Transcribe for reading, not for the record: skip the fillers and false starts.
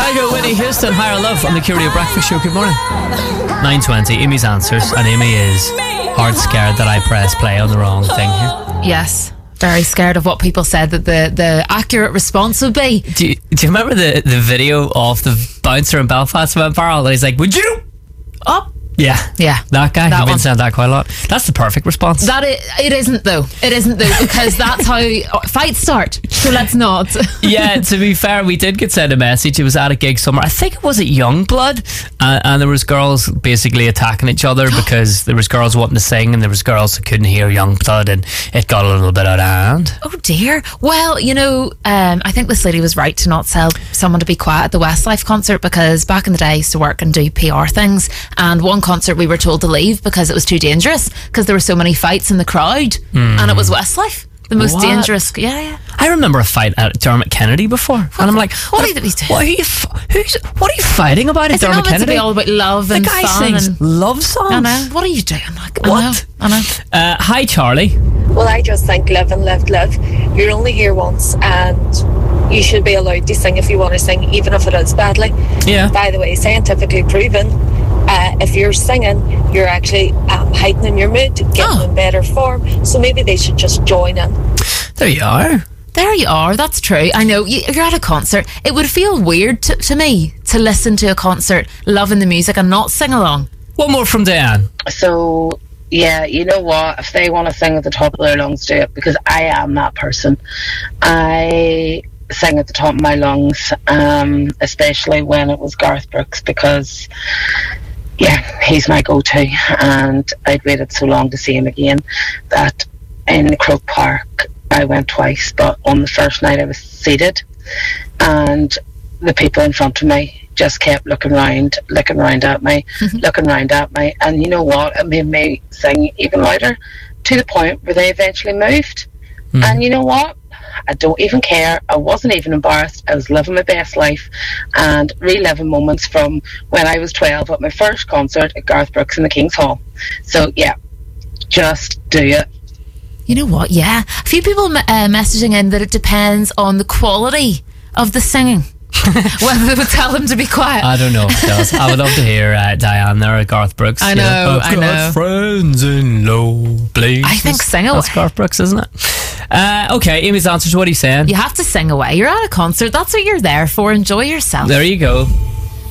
Kygo, Whitney Houston, Higher Love on the Curio Breakfast Show. Good morning. 9:20, Amy's answers, and Amy is hard scared that I press play on the wrong thing here. Yes. Very scared of what people said that the accurate response would be. Do you remember the video of the bouncer in Belfast who went viral? And he's like, would you up? Yeah. That guy. You've been saying that quite a lot. That's the perfect response. It isn't though, because that's how fights start. So let's not. Yeah, to be fair, we did get sent a message. It was at a gig somewhere. I think it was at Youngblood, and there was girls basically attacking each other because there was girls wanting to sing and there was girls who couldn't hear Youngblood, and it got a little bit out of hand. Oh dear. Well, I think this lady was right to not tell someone to be quiet at the Westlife concert, because back in the day I used to work and do PR things, and one concert we were told to leave because it was too dangerous because there were so many fights in the crowd, and it was Westlife. The most dangerous. Yeah. I remember a fight at Dermot Kennedy before, and I'm like, what are you doing? What are you fighting about at Dermot Kennedy? It's all about love and fun. The guy sings love songs. I know. What are you doing? What? I know. Hi, Charlie. Well, I just think live and live. You're only here once, and you should be allowed to sing if you want to sing, even if it is badly. Yeah. By the way, scientifically proven, if you're singing, you're actually heightening your mood, getting in better form. So maybe they should just join in. There you are. That's true. I know. You're at a concert. It would feel weird to me to listen to a concert, loving the music and not sing along. One more from Diane. So, yeah, you know what? If they want to sing at the top of their lungs, do it, because I am that person. I sing at the top of my lungs, especially when it was Garth Brooks, because he's my go-to, and I'd waited so long to see him again that in Croke Park I went twice, but on the first night I was seated and the people in front of me just kept looking round at me, and you know what, it made me sing even louder, to the point where they eventually moved. And you know what, I don't even care. I wasn't even embarrassed. I was living my best life and reliving moments from when I was 12 at my first concert at Garth Brooks in the King's Hall. So yeah, just do it. You know what, yeah, a few people messaging in that it depends on the quality of the singing. Whether they would tell them to be quiet. I don't know if it does. I would love to hear Diane there at Garth Brooks. I know. I've got friends in low places. I think sing away. That's Garth Brooks, isn't it? Okay, Amy's answers. What are you saying? You have to sing away. You're at a concert. That's what you're there for. Enjoy yourself. There you go.